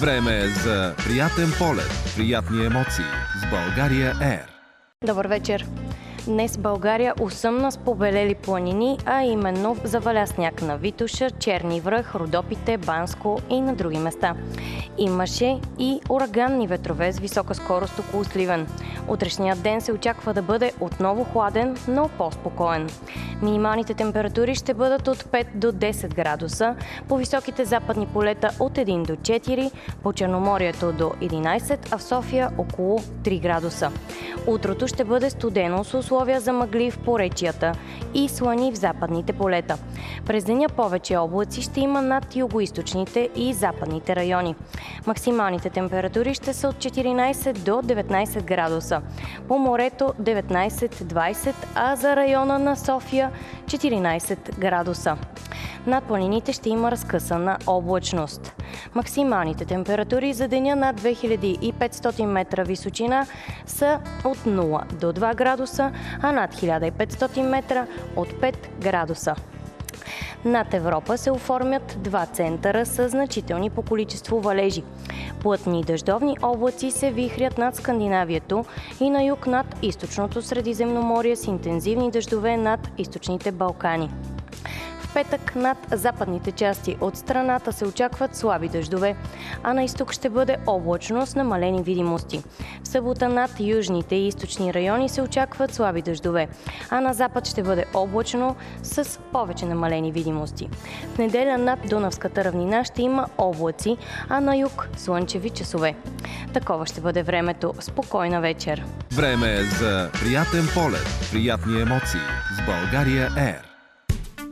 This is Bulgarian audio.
Време е за приятен полет, приятни емоции с България Air. Добър вечер! Днес България усъмна с побелели планини, а именно заваля сняг на Витоша, Черни връх, Родопите, Банско и на други места. Имаше и ураганни ветрове с висока скорост около Сливен. Утрешният ден се очаква да бъде отново хладен, но по-спокоен. Минималните температури ще бъдат от 5 до 10 градуса, по високите западни полета от 1 до 4, по Черноморието до 11, а в София около 3 градуса. Утрото ще бъде студено с условия за мъгли в поречията и слани в западните полета. През деня повече облаци ще има над югоизточните и западните райони. Максималните температури ще са от 14 до 19 градуса. По морето 19-20, а за района на София 14 градуса. Над планините ще има разкъсана облачност. Максималните температури за деня над 2500 метра височина са от 0 до 2 градуса, а над 1500 метра от 5 градуса. Над Европа се оформят два центъра с значителни по количество валежи. Плътни дъждовни облаци се вихрят над Скандинавието и на юг над източното Средиземноморие с интензивни дъждове над източните Балкани. В петък над западните части от страната се очакват слаби дъждове, а на изток ще бъде облачно с намалени видимости. В събота над южните и източни райони се очакват слаби дъждове, а на запад ще бъде облачно с повече намалени видимости. В неделя над Дунавската равнина ще има облаци, а на юг слънчеви часове. Такова ще бъде времето. Спокойна вечер! Време е за приятен полет, приятни емоции с България Air.